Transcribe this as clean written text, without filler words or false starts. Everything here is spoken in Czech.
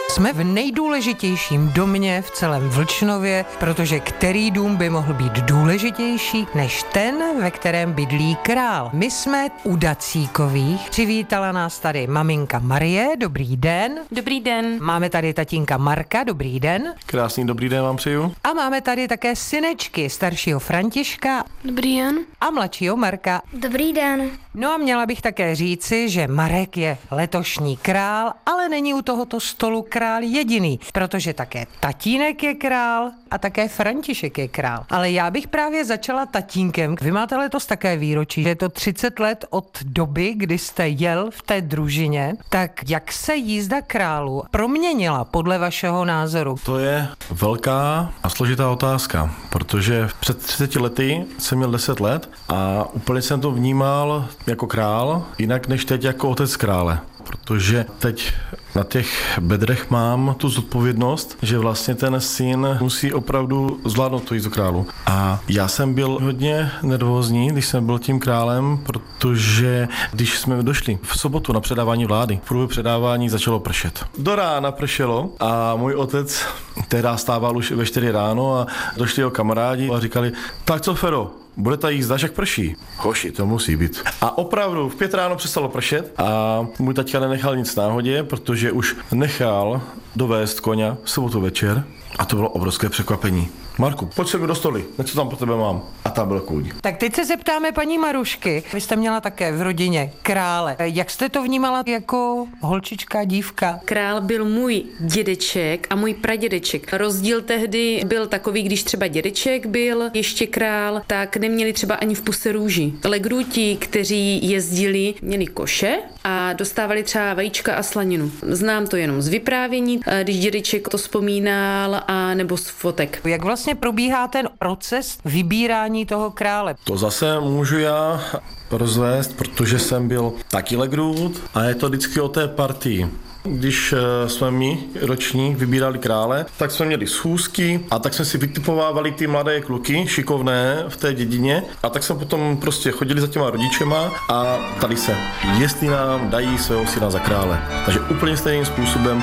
Jsme v nejdůležitějším domě v celém Vlčnově, protože který dům by mohl být důležitější než ten, ve kterém bydlí král. My jsme u Dacíkových. Přivítala nás tady maminka Marie, dobrý den. Dobrý den. Máme tady tatínka Marka, dobrý den. Krásný dobrý den vám přeju. A máme tady také synečky, staršího Františka. Dobrý den. A mladšího Marka. Dobrý den. No a měla bych také říci, že Marek je letošní král, ale není u tohoto stolu král jediný, protože také tatínek je král a také František je král. Ale já bych právě začala tatínkem. Vy máte letos také výročí, že je to 30 let od doby, kdy jste jel v té družině. Tak jak se jízda králu proměnila podle vašeho názoru? To je velká a složitá otázka, protože před 30 lety jsem měl 10 let a úplně jsem to vnímal jako král, jinak než teď jako otec krále. Protože teď na těch bedrech mám tu zodpovědnost, že vlastně ten syn musí opravdu zvládnout tu jízdu králu. A já jsem byl hodně nervózní, když jsem byl tím králem, protože když jsme došli v sobotu na předávání vlády, v průběhu předávání začalo pršet. Do rána pršelo a můj otec tehdy stával už ve 4 ráno a došli jeho kamarádi a říkali, tak co Fero, bude ta jízda, jak prší? Hoši, to musí být. A opravdu v 5 ráno přestalo pršet a můj taťka nenechal nic náhodě, protože už nechal dovést koně v sobotu večer a to bylo obrovské překvapení. Marku, pojď se mi do stoly, něco tam pro tebe mám. A tam byl kůň. Tak teď se zeptáme paní Marušky. Vy jste měla také v rodině krále. Jak jste to vnímala jako holčička, dívka? Král byl můj dědeček a můj pradědeček. Rozdíl tehdy byl takový, když třeba dědeček byl ještě král, tak neměli třeba ani v puse růži. Legruti, kteří jezdili, měli koše a dostávali třeba vajíčka a slaninu. Znám to jenom z vyprávění, když dědeček to vzpomínal, a nebo z fotek. Jak vlastně probíhá ten proces vybírání toho krále? To zase můžu já rozvést, protože jsem byl taky legrut a je to vždycky o té partii. Když jsme my ročník vybírali krále, tak jsme měli schůzky a tak jsme si vytipovávali ty mladé kluky, šikovné v té dědině a tak jsme potom prostě chodili za těma rodičema a ptali se, jestli nám dají svého syna za krále. Takže úplně stejným způsobem